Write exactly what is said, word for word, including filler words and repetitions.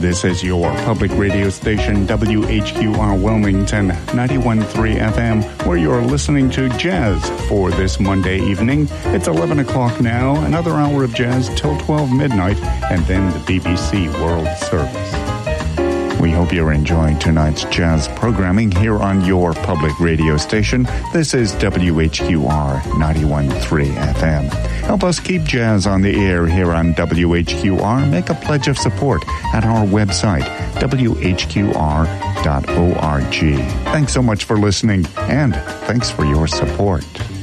This is your public radio station, W H Q R Wilmington, ninety-one point three F M, where you're listening to jazz for this Monday evening. It's eleven o'clock now, another hour of jazz till twelve midnight, and then the B B C World Service. We hope you're enjoying tonight's jazz programming here on your public radio station. This is W H Q R ninety-one point three F M. Help us keep jazz on the air here on W H Q R. Make a pledge of support at our website, W H Q R dot org. Thanks so much for listening, and thanks for your support.